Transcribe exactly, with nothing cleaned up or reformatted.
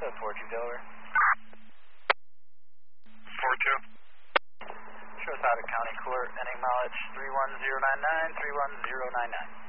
four two Delaware. four two. Shows out of County Court and acknowledge three one zero nine nine, three one zero nine nine.